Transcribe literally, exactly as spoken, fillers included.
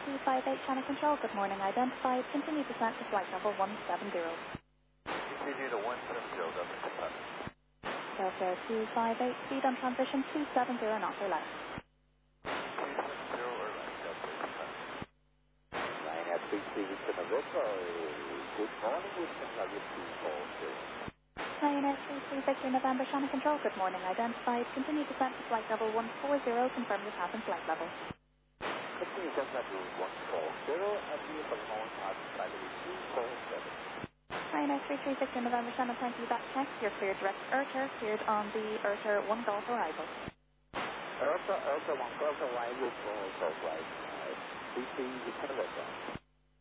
two five eight China Control, good morning. Identified, continue descent to flight level one seven zero. Continue to one seven zero, Delta two. Delta two five eight, speed on transition two seven zero knots or less. two seven zero or less, Delta two. nine at three three Houston November, good morning, Houston November two four zero. Ryanair three three Victor November China Control, good morning. Identified, continue descent to flight level one four zero, confirm your path and flight level. Continue descent to one four zero, and we have known at flight level two four seven. Ryanair three three Victor November Channel twenty back check. You're cleared direct Erter, cleared on the Erter one Golf arrival. Erter, Erter one Golf arrival for Golf right. three three Victor November.